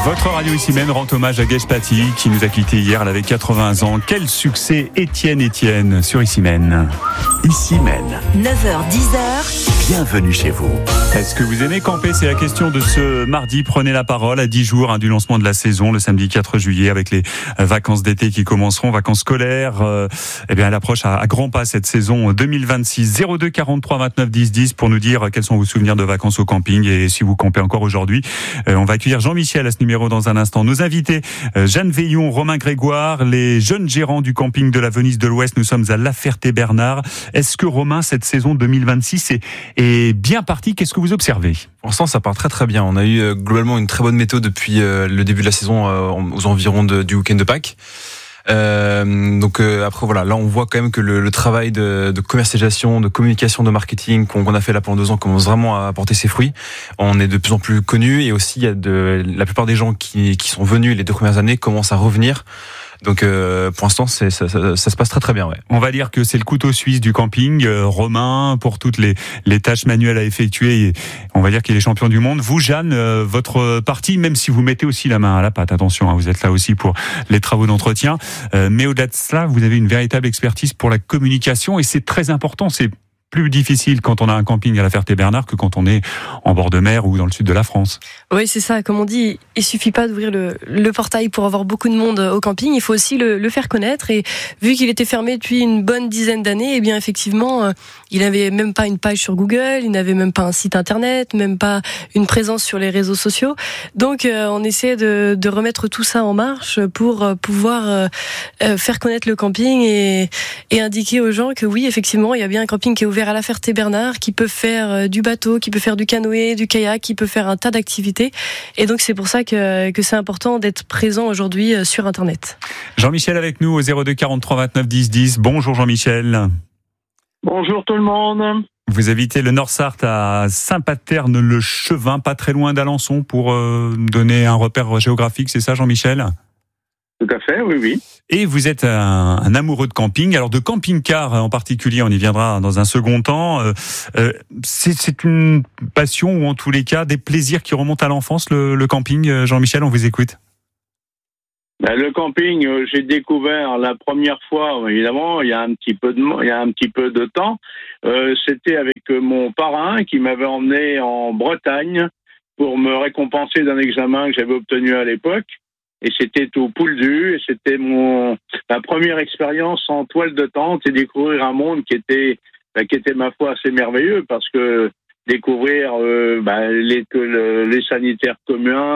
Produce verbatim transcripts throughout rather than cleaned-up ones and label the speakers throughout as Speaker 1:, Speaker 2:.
Speaker 1: Votre radio Issymène rend hommage à Gage Paty qui nous a quittés hier, elle avait quatre-vingts ans. Quel succès Étienne Étienne sur Issymène.
Speaker 2: Issymène,
Speaker 3: neuf heures dix heures.
Speaker 2: Bienvenue chez vous.
Speaker 1: Est-ce que vous aimez camper? C'est la question de ce mardi. Prenez la parole à dix jours hein, du lancement de la saison, le samedi quatre juillet, avec les vacances d'été qui commenceront, vacances scolaires. Euh, eh bien, elle approche à, à grands pas cette saison deux mille vingt-six. zéro deux quarante-trois vingt-neuf dix dix pour nous dire quels sont vos souvenirs de vacances au camping et si vous campez encore aujourd'hui. Euh, on va accueillir Jean-Michel à ce numéro dans un instant. Nos invités, euh, Jeanne Veillon, Romain Grégoire, les jeunes gérants du camping de la Venise de l'Ouest. Nous sommes à La Ferté-Bernard. Est-ce que Romain, cette saison deux mille vingt-six est, est bien partie? Qu'est-ce que vous observez?
Speaker 4: Pour l'instant, ça part très très bien. On a eu euh, globalement une très bonne météo depuis euh, le début de la saison euh, aux environs de, du week-end de Pâques. Euh, donc euh, après voilà, là on voit quand même que le, le travail de, de commercialisation, de communication, de marketing qu'on, qu'on a fait là pendant deux ans commence vraiment à apporter ses fruits. On est de plus en plus connus et aussi il y a de la plupart des gens qui, qui sont venus les deux premières années commencent à revenir. Donc euh, pour l'instant, c'est, ça, ça, ça se passe très très bien. Ouais.
Speaker 1: On va dire que c'est le couteau suisse du camping. Euh, Romain, pour toutes les, les tâches manuelles à effectuer, et on va dire qu'il est champion du monde. Vous, Jeanne, euh, votre partie, même si vous mettez aussi la main à la pâte, attention, hein, vous êtes là aussi pour les travaux d'entretien. Euh, mais au-delà de cela, vous avez une véritable expertise pour la communication et c'est très important. C'est plus difficile quand on a un camping à La Ferté-Bernard que quand on est en bord de mer ou dans le sud de la France.
Speaker 5: Oui, c'est ça. Comme on dit, il suffit pas d'ouvrir le, le portail pour avoir beaucoup de monde au camping. Il faut aussi le, le faire connaître. Et vu qu'il était fermé depuis une bonne dizaine d'années, eh bien effectivement, euh, il n'avait même pas une page sur Google, il n'avait même pas un site internet, même pas une présence sur les réseaux sociaux. Donc, euh, on essaie de, de remettre tout ça en marche pour euh, pouvoir euh, euh, faire connaître le camping et, et indiquer aux gens que oui, effectivement, il y a bien un camping qui est ouvert à La Ferté-Bernard, qui peut faire du bateau, qui peut faire du canoë, du kayak, qui peut faire un tas d'activités. Et donc c'est pour ça que, que c'est important d'être présent aujourd'hui sur Internet.
Speaker 1: Jean-Michel avec nous au zéro deux quarante-trois vingt-neuf dix dix. Bonjour Jean-Michel.
Speaker 6: Bonjour tout le monde. Vous
Speaker 1: habitez le Nord-Sarthe à Saint-Paterne-le-Chevin, pas très loin d'Alençon, pour euh, donner un repère géographique, c'est ça Jean-Michel ?
Speaker 6: Tout à fait, oui, oui.
Speaker 1: Et vous êtes un, un amoureux de camping, alors de camping-car en particulier, on y viendra dans un second temps. Euh, euh, c'est, c'est une passion ou en tous les cas des plaisirs qui remontent à l'enfance, le, le camping. Jean-Michel, on vous écoute.
Speaker 6: Ben, le camping, euh, j'ai découvert la première fois, évidemment, il y a un petit peu de, il y a un petit peu de temps. Euh, c'était avec mon parrain qui m'avait emmené en Bretagne pour me récompenser d'un examen que j'avais obtenu à l'époque. Et c'était au Pouldu, et c'était mon ma première expérience en toile de tente et découvrir un monde qui était bah, qui était ma foi assez merveilleux parce que découvrir euh, bah, les le, les sanitaires communs,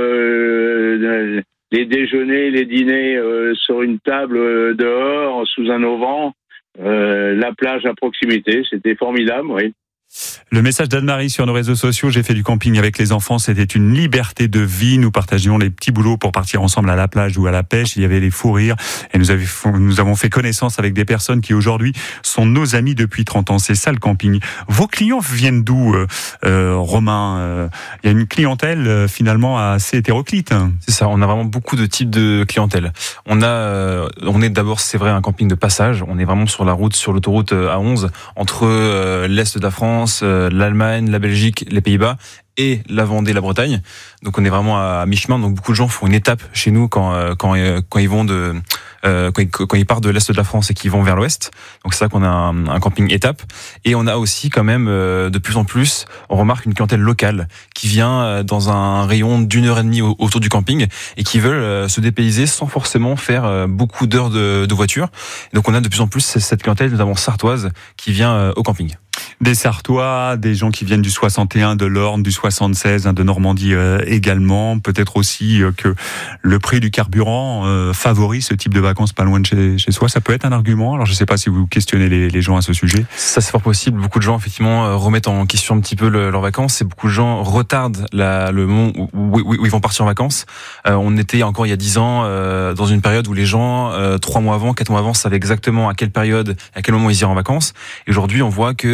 Speaker 6: euh, les déjeuners, les dîners euh, sur une table euh, dehors sous un auvent, euh, la plage à proximité, c'était formidable, oui.
Speaker 1: Le message d'Anne-Marie sur nos réseaux sociaux, j'ai fait du camping avec les enfants, c'était une liberté de vie, nous partagions les petits boulots pour partir ensemble à la plage ou à la pêche, il y avait les fous rires et nous, avons, nous avons fait connaissance avec des personnes qui aujourd'hui sont nos amis depuis trente ans, c'est ça le camping. Vos clients viennent d'où, euh, euh, Romain? euh, Il y a une clientèle euh, finalement assez hétéroclite.
Speaker 4: C'est ça, on a vraiment beaucoup de types de clientèle. On a, euh, on est d'abord, c'est vrai, un camping de passage, on est vraiment sur la route, sur l'autoroute A onze, entre euh, l'Est de la France, l'Allemagne, la Belgique, les Pays-Bas et la Vendée, la Bretagne. Donc on est vraiment à mi-chemin. Donc beaucoup de gens font une étape chez nous quand quand quand ils vont de euh, quand, ils, quand ils partent de l'est de la France et qu'ils vont vers l'ouest. Donc c'est ça qu'on a un, un camping étape. Et on a aussi quand même euh, de plus en plus, on remarque une clientèle locale qui vient dans un rayon d'une heure et demie autour du camping et qui veulent euh, se dépayser sans forcément faire euh, beaucoup d'heures de, de voiture. Donc on a de plus en plus cette clientèle, notamment sartoise, qui vient euh, au camping.
Speaker 1: Des Sartois, des gens qui viennent du soixante et un, de l'Orne, du soixante-seize, hein, de Normandie euh, également. Peut-être aussi euh, que le prix du carburant euh, favorise ce type de vacances pas loin de chez, chez soi. Ça peut être un argument. Alors je ne sais pas si vous questionnez les, les gens à ce sujet.
Speaker 4: Ça c'est fort possible. Beaucoup de gens effectivement remettent en question un petit peu le, leurs vacances et beaucoup de gens retardent la, le moment où, où, où ils vont partir en vacances. Euh, on était encore il y a dix ans euh, dans une période où les gens, euh, trois mois avant, quatre mois avant, savaient exactement à quelle période, à quel moment ils iraient en vacances. Et aujourd'hui on voit que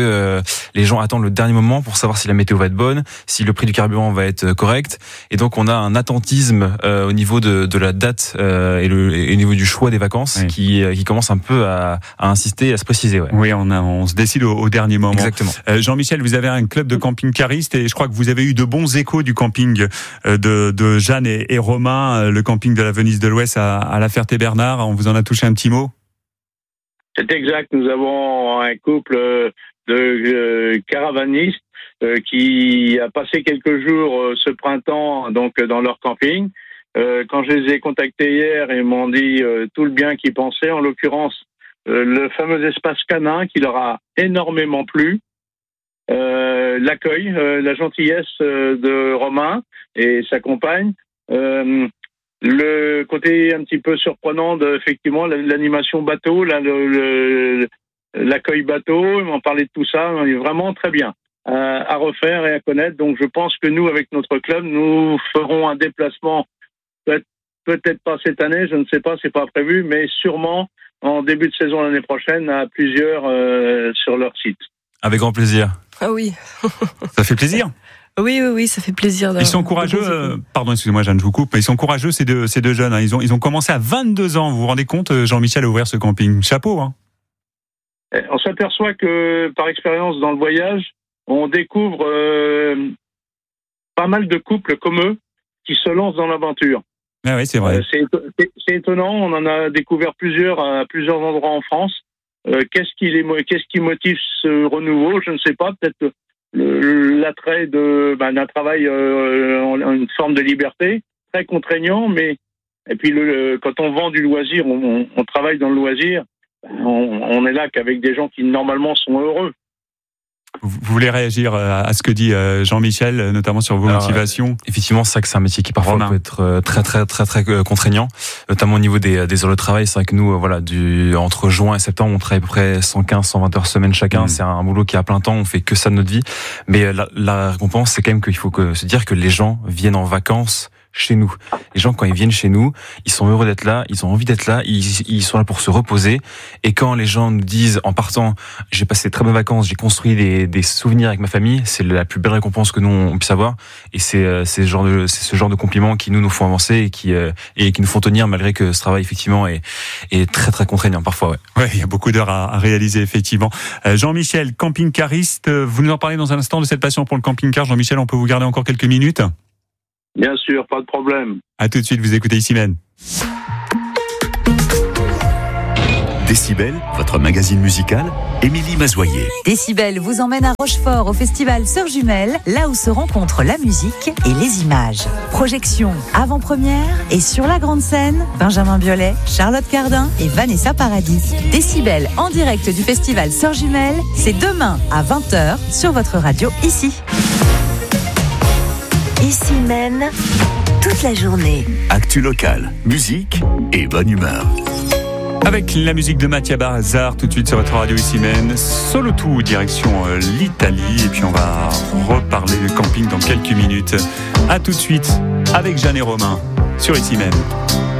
Speaker 4: euh, les gens attendent le dernier moment pour savoir si la météo va être bonne, si le prix du carburant va être correct. Et donc on a un attentisme euh, au niveau de, de la date euh, et, le, et au niveau du choix des vacances oui. qui, qui commence un peu à, à insister, à se préciser. Ouais.
Speaker 1: Oui, on, a, on se décide au, au dernier moment.
Speaker 4: Exactement.
Speaker 1: Euh, Jean-Michel, vous avez un club de camping-caristes et je crois que vous avez eu de bons échos du camping de, de Jeanne et, et Romain, le camping de la Venise de l'Ouest à, à La Ferté-Bernard. On vous en a touché un petit mot?
Speaker 6: C'est exact. Nous avons un couple de euh, caravanistes euh, qui a passé quelques jours euh, ce printemps donc dans leur camping. Euh, quand je les ai contactés hier, ils m'ont dit euh, tout le bien qu'ils pensaient. En l'occurrence, euh, le fameux espace canin qui leur a énormément plu. Euh, l'accueil, euh, la gentillesse euh, de Romain et sa compagne. Euh, Le côté un petit peu surprenant de, effectivement, l'animation bateau, là, le, le, l'accueil bateau, on m'en parlait de tout ça, on est vraiment très bien à, à refaire et à connaître. Donc, je pense que nous, avec notre club, nous ferons un déplacement, peut-être, peut-être pas cette année, je ne sais pas, c'est pas prévu, mais sûrement en début de saison l'année prochaine à plusieurs euh, sur leur site.
Speaker 4: Avec grand plaisir.
Speaker 5: Ah oui.
Speaker 1: Ça fait plaisir.
Speaker 5: Oui, oui, oui, ça fait plaisir.
Speaker 1: Ils sont courageux. Euh, pardon, excusez-moi, Jeanne, je vous coupe. Ils sont courageux, ces deux, ces deux jeunes. Hein. Ils ont, ils ont commencé à vingt-deux ans. Vous vous rendez compte, Jean-Michel, à ouvrir ce camping? Chapeau, hein.
Speaker 6: On s'aperçoit que, par expérience dans le voyage, on découvre euh, pas mal de couples comme eux qui se lancent dans l'aventure.
Speaker 1: Ah oui, c'est vrai.
Speaker 6: Euh, c'est, c'est, c'est étonnant. On en a découvert plusieurs à plusieurs endroits en France. Euh, qu'est-ce qui les, qu'est-ce qui motive ce renouveau? Je ne sais pas. Peut-être le, l'attrait de, ben, d'un travail euh, en, en une forme de liberté, très contraignant. Mais et puis le, le, quand on vend du loisir, on, on, on travaille dans le loisir. On, on est là qu'avec des gens qui normalement sont heureux.
Speaker 1: Vous voulez réagir à ce que dit Jean-Michel, notamment sur vos Alors, motivations?
Speaker 4: Effectivement, c'est vrai que c'est un métier qui parfois Romain. peut être très très très très contraignant, notamment au niveau des, des heures de travail. C'est vrai que nous, voilà, du entre juin et septembre, on travaille à peu près cent quinze, cent vingt heures semaine chacun. Mmh. C'est un boulot qui est à plein temps. On fait que ça de notre vie. Mais la, la récompense, c'est quand même qu'il faut que, se dire que les gens viennent en vacances chez nous. Les gens, quand ils viennent chez nous, ils sont heureux d'être là, ils ont envie d'être là, ils, ils sont là pour se reposer. Et quand les gens nous disent, en partant, j'ai passé de très bonnes vacances, j'ai construit des, des souvenirs avec ma famille, c'est la plus belle récompense que nous, on puisse avoir. Et c'est, c'est, ce, genre de, c'est ce genre de compliments qui nous, nous font avancer et qui, et qui nous font tenir, malgré que ce travail, effectivement, est, est très, très contraignant parfois. Ouais,
Speaker 1: ouais, il y a beaucoup d'heures à, à réaliser, effectivement. Euh, Jean-Michel, camping-cariste, vous nous en parlez dans un instant de cette passion pour le camping-car. Jean-Michel, on peut vous garder encore quelques minutes?
Speaker 6: Bien sûr, pas de problème.
Speaker 1: À tout de suite, vous écoutez Ici Même.
Speaker 2: Décibel, votre magazine musical, Émilie Mazoyer.
Speaker 3: Décibel vous emmène à Rochefort au festival Sœurs Jumelles, là où se rencontrent la musique et les images. Projection avant-première et sur la grande scène, Benjamin Biolay, Charlotte Cardin et Vanessa Paradis. Décibel en direct du festival Sœurs Jumelles, c'est demain à vingt heures sur votre radio ici.
Speaker 7: Ici même, toute la journée.
Speaker 2: Actu locale, musique et bonne humeur.
Speaker 1: Avec la musique de Mattia Barzar, tout de suite sur votre radio Ici Même, Solo Tout, direction euh, l'Italie. Et puis on va reparler de camping dans quelques minutes. À tout de suite avec Jeanne et Romain sur Ici Même.